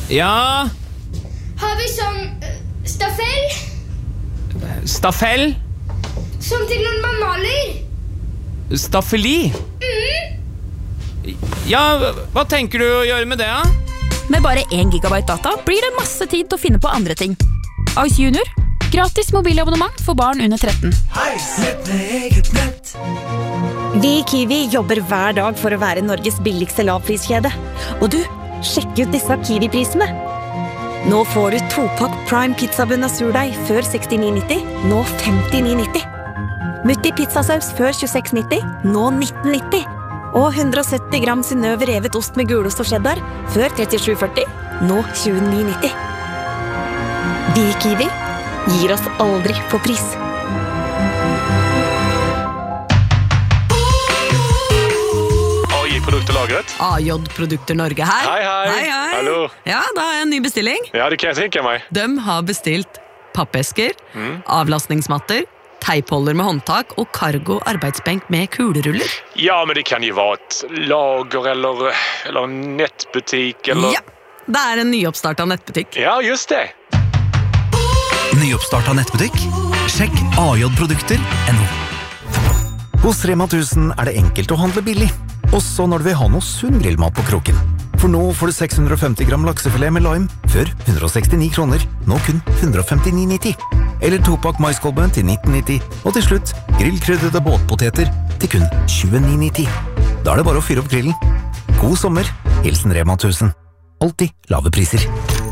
Ja? Har vi sånn staffell? Staffell? Som til når man maler? Staffeli? Ja, hva tenker du å gjøre med det, da? Med bare 1 gigabyte data blir det masse tid til å finne på andre ting. Ice Junior, gratis mobilabonnement for barn under 13. Hei, nett med eget nett. Vi i Kiwi jobber hver dag for å være Norges billigste lavpriskjede. Og du, sjekk ut disse Kiwi-prisene. Nå får du 2-pakk Prime pizzabunn av surdeig før 69,90, nå 59,90. Mutti pizzasaus før 26,90, nå 19,90. Og 170 gram Synnøve revet ost med gulost og cheddar før 37,40, nå 29,90. Vi i Kiwi gir oss aldri på pris. AI-produkter lagret. AJ-produkter Norge her. Hei. Hallo. Ja, da har jeg en ny bestilling. Ja, det kan jeg tenke meg. De har bestilt pappesker, avlastningsmatter, teipholder med håndtak og cargo arbeidsbenk med kuleruller. Ja, men det kan jo være et lager eller en nettbutikk eller... Ja, det er en nyoppstartet nettbutikk. Ja, just det. Nyoppstartet nettbutikk? Sjekk ajprodukter.no. Hos Rema 1000 er det enkelt å handle billig, også når du vil ha noe sunn grillmat på kroken. For nå får du 650 gram laksefilet med lime, før 169 kroner, nå kun 159,90. Eller 2-pakk maiskolbe til 19,90, og til slutt grillkryddede båtpoteter til kun 29,90. Da er det bare å fyre opp grillen. God sommer, hilsen Rema 1000. Alltid lave priser.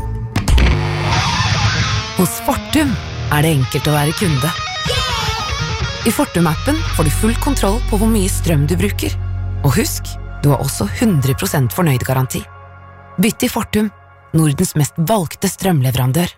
Hos Fortum er det enkelt å være kunde. I Fortum-appen får du full kontroll på hvor mye strøm du bruker. Og husk, du har også 100% fornøyd-garanti. Bytt til Fortum, Nordens mest valgte strømleverandør.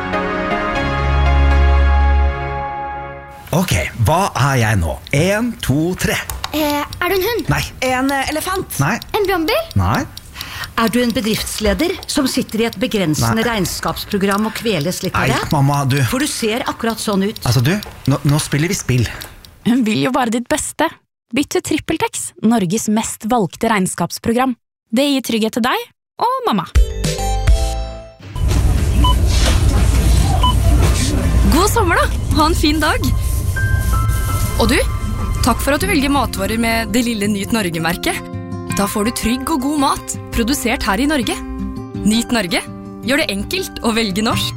Ok, hva er jeg nå? 1, 2, 3. Er du en hund? Nei. En elefant? Nei. En brannbil? Nei. Er du en bedriftsleder som sitter i et begrensende regnskapsprogram og kveles litt av det? Nei, mamma, du... For du ser akkurat sånn ut. Altså du, nå spiller vi spill. Hun vil jo bare ditt beste. Bytt til TrippelTex, Norges mest valgte regnskapsprogram. Det gir trygghet til deg og mamma. God sommer da, ha en fin dag. Og du, takk for at du velger matvarer med det lille Nyt Norge-merket. Da får du trygg og god mat, produsert her i Norge. Nyt Norge, gjør det enkelt å velge norsk.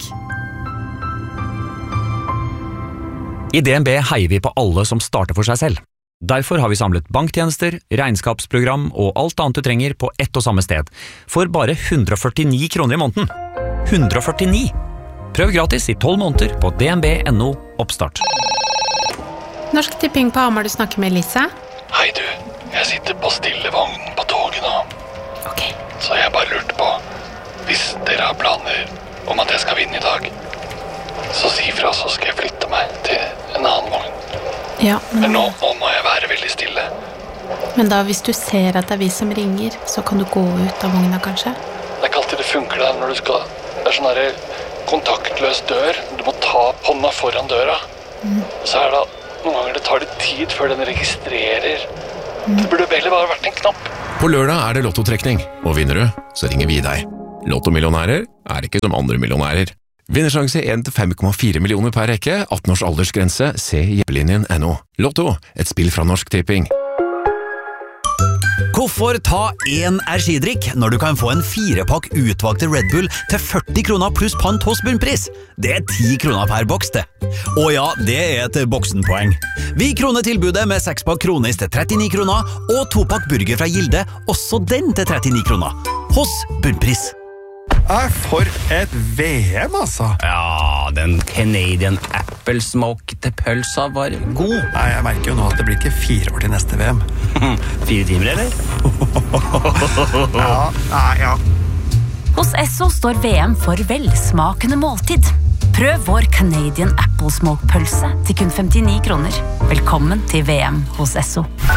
I DNB heier vi på alle som starter for seg selv. Derfor har vi samlet banktjenester, regnskapsprogram og alt annet du trenger på ett og samme sted, for bare 149 kroner i måneden. 149! Prøv gratis i 12 måneder på dnb.no oppstart. Norsk Tipping på Hamar, du snakker med Lise. Hei du, jeg sitter på stillevognen på toget nå. Ok. Så jeg bare lurte på, hvis dere har planer om at jeg skal vinne i dag, så si fra, så skal jeg flytte meg til en annen vogn. Ja, men nå må jeg være veldig stille. Men da, hvis du ser at det er vi som ringer, så kan du gå ut av vogna, kanskje? Det er ikke alltid det funker der når du skal... Det er sånn her kontaktløs dør. Du må ta hånda foran døra. Så er det noen ganger det tar litt tid før den registrerer. Det burde heller bare vært en knapp. På lørdag er det lottotrekning, og vinner du, så ringer vi deg. Lottomillionærer er ikke som andre millionærer. Vinnersjanse 1-5,4 millioner per rekke, 18 års aldersgrense, se hjelpelinjen.no. Lotto, et spill fra Norsk Tipping. Hvorfor ta en energidrikk når du kan få en 4-pakk utvalgte Red Bull til 40 kroner pluss pant hos bunnpris? Det er 10 kroner per boks, det. Og ja, det er et boksenpoeng. Vi kroner tilbudet med 6-pakk kronis til 39 kroner, og 2-pakk burger fra Gilde, også den til 39 kroner. Hos bunnpris. For et VM, altså. Ja, den Canadian Apple Smoked pølsa var god. Nei, jeg merker jo nå at det blir ikke 4 år til neste VM. 4 timer, eller? Ja. Hos Esso står VM for velsmakende måltid. Prøv vår Canadian Apple Smoke pølse til kun 59 kroner. Velkommen til VM hos Esso.